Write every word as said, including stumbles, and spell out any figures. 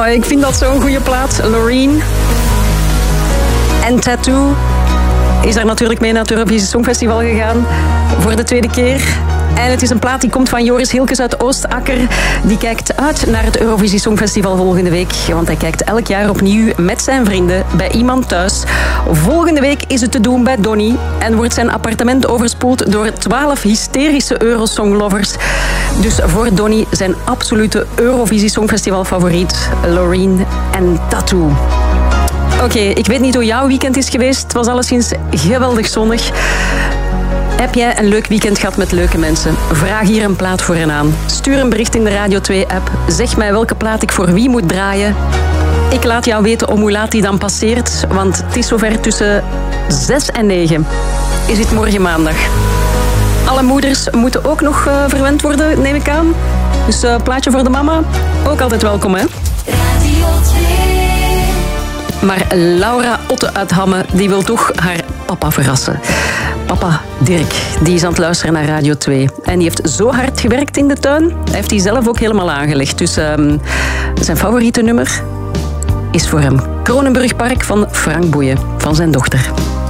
Oh, ik vind dat zo'n goede plaat. Loreen. En Tattoo is er natuurlijk mee naar het Eurovisie Songfestival gegaan. Voor de tweede keer. En het is een plaat die komt van Joris Hilkes uit Oostakker. Die kijkt uit naar het Eurovisie Songfestival volgende week. Want hij kijkt elk jaar opnieuw met zijn vrienden bij iemand thuis. Volgende week is het te doen bij Donny. En wordt zijn appartement overspoeld door twaalf hysterische Eurosonglovers. Dus voor Donny zijn absolute Eurovisie Songfestival favoriet. Loreen en Tattoo. Oké, okay, ik weet niet hoe jouw weekend is geweest. Het was alleszins geweldig zonnig. Heb jij een leuk weekend gehad met leuke mensen? Vraag hier een plaat voor hen aan. Stuur een bericht in de Radio twee-app. Zeg mij welke plaat ik voor wie moet draaien. Ik laat jou weten om hoe laat die dan passeert. Want het is zover tussen zes en negen. Is het morgen maandag. Alle moeders moeten ook nog uh, verwend worden, neem ik aan. Dus uh, plaatje voor de mama. Ook altijd welkom, hè? Radio twee. Maar Laura Otte uit Hamme, die wil toch haar papa verrassen. Papa Dirk, die is aan het luisteren naar Radio twee. En die heeft zo hard gewerkt in de tuin. Hij heeft die zelf ook helemaal aangelegd. Dus um, zijn favoriete nummer is voor hem Kronenburgpark van Frank Boeien, van zijn dochter.